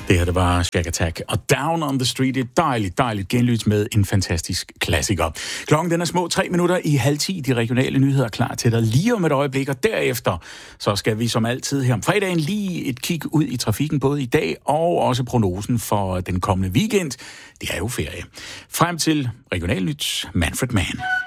Det her, det var Shack Attack og Down on the Street. Et dejligt genlyt med en fantastisk klassiker. Klokken den er små 9:03. De regionale nyheder er klar til dig lige om et øjeblik, og derefter så skal vi som altid her om fredagen lige et kig ud i trafikken, både i dag og også prognosen for den kommende weekend. Det er jo ferie. Frem til regionalnyt, Manfred Mann.